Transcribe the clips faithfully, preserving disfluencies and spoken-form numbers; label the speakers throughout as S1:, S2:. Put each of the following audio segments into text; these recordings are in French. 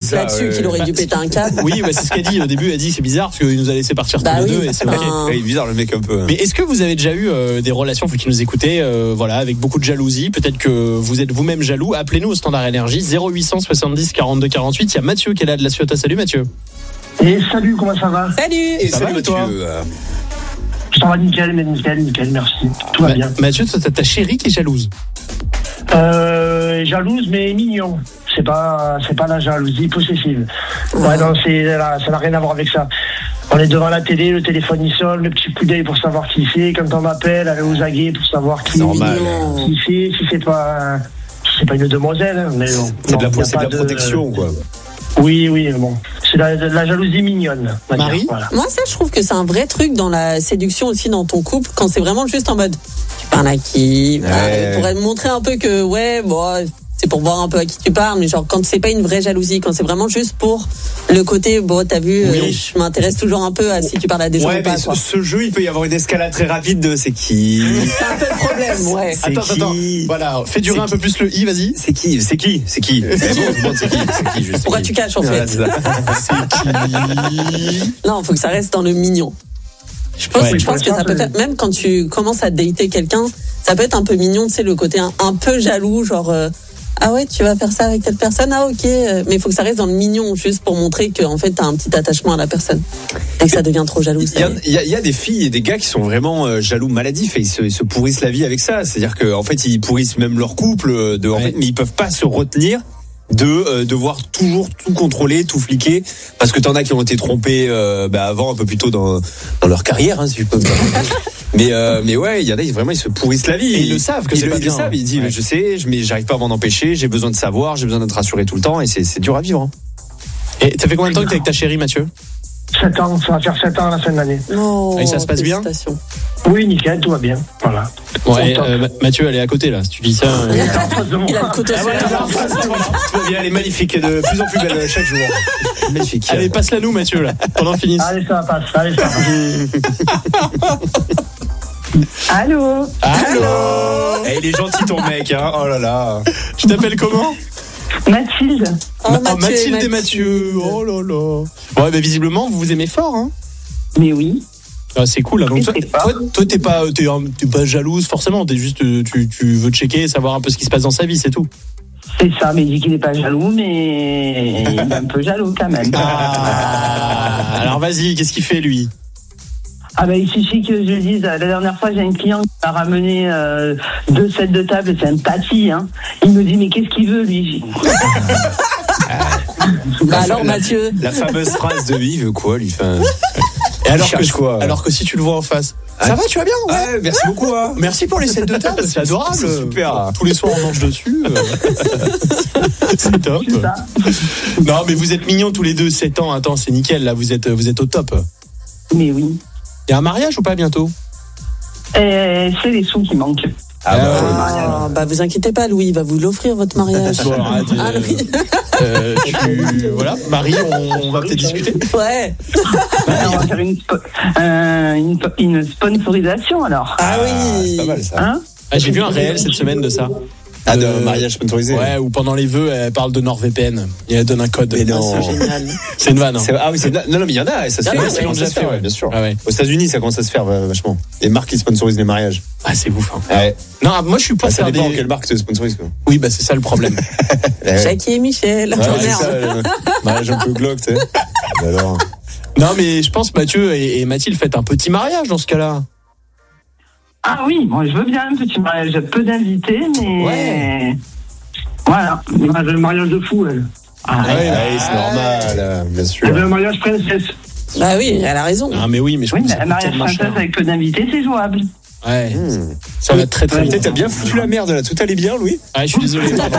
S1: ça,
S2: là-dessus
S1: ouais.
S2: qu'il aurait dû péter un câble.
S3: Oui, bah, c'est ce qu'elle dit au début. Elle dit c'est bizarre parce qu'il nous a laissé partir
S2: Bah
S3: tous les
S2: oui,
S3: deux et c'est
S2: ben-
S3: ok.
S1: Ouais, il est bizarre le mec un peu.
S3: Mais est-ce que vous avez déjà eu euh, des relations, vous qui nous écoutez, euh, voilà, avec beaucoup de jalousie? Peut-être que vous êtes vous-même jaloux. Appelez-nous au standard énergie zéro huit cent soixante-dix quarante-deux quarante-huit. Il y a Mathieu qui est là de la Ciotat. Salut Mathieu.
S4: Et salut, comment ça va?
S2: Salut.
S1: Et
S3: Ça
S1: salut
S3: va, toi
S1: Mathieu. euh,
S4: Ça va nickel, mais nickel, nickel, merci. Tout va
S3: Ma-
S4: bien.
S3: Mathieu, toi, t'as ta chérie qui est jalouse.
S4: Euh, jalouse, mais mignon. C'est pas, c'est pas la jalousie possessive. Ouais, non, c'est, là, ça n'a rien à voir avec ça. On est devant la télé, le téléphone il sonne, le petit coup d'œil pour savoir qui c'est. Quand on m'appelle, aller aux aguets pour savoir qui,
S1: Normal.
S4: qui c'est, si c'est pas, si c'est pas une demoiselle, hein, mais bon.
S1: C'est de la,
S4: Non, y a
S1: c'est de
S4: pas
S1: la protection, quoi.
S4: Oui, oui, bon. C'est la, de la jalousie mignonne. on va dire,
S3: Marie
S4: voilà.
S2: Moi, ça, je trouve que c'est un vrai truc dans la séduction aussi dans ton couple, quand c'est vraiment juste en mode tu parles à qui, voilà,
S1: Ouais.
S2: pour montrer un peu que ouais, bon, c'est pour voir un peu à qui tu parles, mais genre quand c'est pas une vraie jalousie, quand c'est vraiment juste pour le côté bon, t'as vu,
S3: Oui.
S2: euh, je m'intéresse toujours un peu à si tu parles à des gens
S1: Ouais,
S2: ou pas.
S1: mais
S2: Quoi.
S1: ce, ce jeu, il peut y avoir une escalade très rapide de c'est qui.
S2: C'est un peu le problème, ouais.
S1: C'est
S3: Attends,
S1: qui
S3: attends. Voilà, fais durer
S1: C'est
S3: un peu plus le i, vas-y.
S1: C'est qui C'est qui C'est qui Mais bon, je me demande c'est qui C'est qui juste,
S2: Pourquoi
S1: c'est
S2: tu
S1: qui
S2: caches en
S1: Voilà,
S2: fait?
S1: c'est ça.
S2: Non, faut que ça reste dans le mignon. Je pense,
S3: Ouais.
S2: je pense que ça peut faire, même quand tu commences à dater quelqu'un, ça peut être un peu mignon, tu sais, le côté un, un peu jaloux, genre, euh, ah ouais, tu vas faire ça avec telle personne, ah ok, euh, mais il faut que ça reste dans le mignon, juste pour montrer que, en fait, t'as un petit attachement à la personne. Et que ça devient trop jaloux.
S1: Il y, a, il, y a, il y a des filles et des gars qui sont vraiment euh, jaloux maladifs et ils se, ils se pourrissent la vie avec ça. C'est-à-dire qu'en fait, ils pourrissent même leur couple, euh, de, en
S3: Ouais.
S1: fait, mais ils peuvent pas se retenir de euh, devoir toujours tout contrôler, tout fliquer, parce que t'en as qui ont été trompés euh, bah, avant, un peu plus tôt dans, dans leur carrière, hein, si je peux me permettre. mais euh, mais ouais, il y en a, ils, vraiment, ils se pourrissent la vie.
S3: Et ils le savent que
S1: ils
S3: c'est
S1: le,
S3: pas
S1: ils
S3: bien.
S1: le savent. Ils disent,
S3: Ouais.
S1: je sais, je, mais j'arrive pas à m'en empêcher. J'ai besoin de savoir, j'ai besoin d'être rassuré tout le temps, et c'est, c'est dur à vivre. Hein.
S3: Et ça fait combien de temps que t'es avec ta chérie, Mathieu?
S4: sept ans, ça va faire sept ans à la fin de l'année.
S2: Oh,
S3: Et ça se passe bien?
S2: félicitations.
S4: Oui, nickel, tout va bien. Voilà.
S3: Bon, et,
S4: Top.
S3: euh, Ma- Mathieu, elle est à côté là. Si tu dis ça. euh,
S4: Il est en face de moi.
S2: Il a le couteau
S3: Ah,
S2: sur
S3: voilà,
S2: la
S3: voilà,
S2: gorge.
S3: voilà, voilà.
S1: Tout va bien, elle est magnifique, et de plus en plus belle chaque jour. Magnifique.
S3: Allez, passe-la nous, Mathieu là. Pendant qu'on finisse.
S4: Allez, ça passe. Allez, ça passe.
S5: Allô.
S3: Allô.
S1: Eh, il est gentil ton mec, hein. Oh là là.
S3: Tu t'appelles comment?
S5: Mathilde.
S2: Oh,
S3: Ma- oh, Mathilde et Mathieu. Oh là là. Ouais, bah visiblement, vous vous aimez fort, hein.
S5: Mais oui.
S3: Ah, c'est cool. Hein. Donc,
S5: Et
S3: toi,
S5: c'est pas.
S3: toi, toi, t'es pas, t'es, t'es pas jalouse forcément. T'es juste, euh, tu, tu veux checker, savoir un peu ce qui se passe dans sa vie, c'est tout.
S5: C'est ça, mais il dit qu'il n'est pas jaloux, mais il est un peu jaloux quand même.
S3: Ah, alors vas-y, qu'est-ce qu'il fait lui?
S5: Ah ben il suffit que je dise, la dernière fois j'ai un client qui m'a ramené euh, deux sets de table, c'est un papy, hein. Il me dit mais qu'est-ce qu'il veut lui?
S2: Bah alors, Mathieu.
S1: La fameuse phrase de lui, il veut quoi, lui? Enfin,
S3: Et alors
S1: cherche
S3: que,
S1: quoi
S3: alors que si tu le vois en face,
S1: Ah.
S3: ça va, tu vas bien? Ouais.
S1: ouais, merci beaucoup, hein.
S3: Merci pour les sets de table, c'est adorable.
S1: C'est super.
S3: Tous les soirs on mange dessus. euh. C'est top.
S5: C'est ça.
S3: Non, mais vous êtes mignons tous les deux, sept ans. Attends, c'est nickel là. Vous êtes, vous êtes au top.
S5: Mais oui.
S3: Il y a un mariage ou pas bientôt?
S5: Et c'est les sous qui manquent.
S1: Ah, bah,
S2: Ah, bah vous inquiétez pas, Louis, il va vous l'offrir votre mariage.
S3: Bon, alors, arrête,
S2: Ah,
S3: euh,
S2: oui.
S3: euh, tu- voilà, Marie, on, on va peut-être discuter.
S2: Ouais.
S5: Alors, on va faire une, spo- euh, une, une sponsorisation alors.
S2: Ah oui.
S1: c'est pas mal ça.
S5: Hein?
S3: Ah, j'ai vu un réel cette semaine de ça.
S1: Ah, de
S3: Euh,
S1: mariage sponsorisé.
S3: Ouais, où pendant les vœux, elle parle de NordVPN et elle donne un code.
S1: Mais non.
S2: C'est génial.
S3: C'est une vanne. Hein.
S1: C'est- Ah oui, c'est, non, non, mais il y en a, et ça se
S3: Il y en
S1: fait,
S3: a,
S1: ça
S3: ils l'ont
S1: commence
S3: déjà
S1: à se faire,
S3: fait,
S1: ouais,
S3: ouais.
S1: bien sûr.
S3: Ah ouais.
S1: Aux États-Unis, ça commence à se faire euh, vachement. Les marques qui sponsorisent les mariages.
S3: Ah, c'est ouf. Hein.
S1: Ouais.
S3: Non, moi je suis pas
S1: Bah, ça
S3: faire
S1: dépend
S3: des...
S1: quelle marque te sponsorise, quoi.
S3: Oui, bah c'est ça le problème.
S1: Eh ouais.
S2: Jackie et Michel.
S1: Ouais, c'est
S2: Merde.
S1: ça, le mariage un peu glauque, tu sais. Et alors.
S3: Non, mais je pense Mathieu et, et Mathilde faites un petit mariage dans ce cas-là.
S5: Ah oui, moi je veux bien un petit mariage, peu d'invités, mais
S3: Ouais.
S5: voilà.
S4: Le mariage de fou, elle.
S5: Ah,
S3: Ouais,
S1: Ouais,
S3: bah,
S1: c'est normal, euh, bien sûr.
S4: Elle veut un mariage princesse.
S2: Bah oui, elle a raison.
S3: Ah, mais oui, mais je
S5: oui,
S3: pense
S5: mais
S3: que ça
S5: un
S3: coûte
S5: mariage
S3: tellement
S5: princesse
S3: cher.
S5: avec peu d'invités, c'est jouable.
S3: Ouais,
S1: Mmh.
S3: ça va très très
S1: Putain,
S3: vite.
S1: t'as bien foutu la merde là, tout allait bien, Louis?
S3: Ah, je suis désolé. pardon.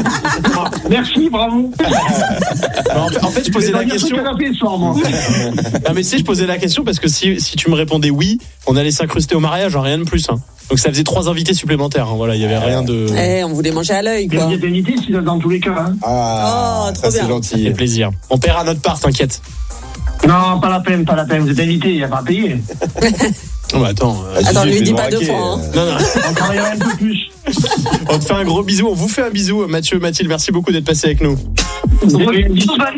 S4: Merci, bravo.
S3: Bah, en, fait, en fait, je posais la question.
S4: Ce soir, moi.
S3: Ah, mais tu sais, je posais la question parce que si, si tu me répondais oui, on allait s'incruster au mariage, hein, rien de plus. Hein. Donc ça faisait trois invités supplémentaires. Hein, voilà, il y avait rien de.
S2: Eh, on voulait manger à l'œil,
S4: Il y a
S2: quoi.
S4: des invités, c'est dans tous les cas. Hein.
S1: Ah,
S2: Oh, trop
S1: ça c'est
S2: bien.
S3: Ça fait
S1: gentil.
S3: plaisir. On paiera notre part, t'inquiète.
S4: Non, pas la peine, pas la peine. Vous êtes invités, il n'y a pas à payer.
S3: Oh, bah attends. euh,
S2: Attends,
S1: Gigi,
S2: lui
S1: fais
S2: dis
S1: nous
S2: pas deux
S1: raquer,
S2: fois, hein.
S1: euh.
S3: Non, non.
S4: On travaillera un peu plus.
S3: On te fait un gros bisou. On vous fait un bisou, Mathieu, Mathilde. Merci beaucoup d'être passé avec nous.
S4: Bisous, bye.